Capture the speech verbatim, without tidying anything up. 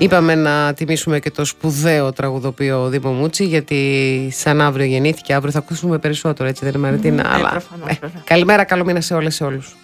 Είπαμε να τιμήσουμε και το σπουδαίο τραγουδοποιό Δήμο Μούτσι, γιατί σαν αύριο γεννήθηκε, αύριο θα ακούσουμε περισσότερο, έτσι δεν είναι Μαριτίνα? Mm, αλλά... ε, προφανώς, ε, καλημέρα, καλό μήνα σε όλες, σε όλους.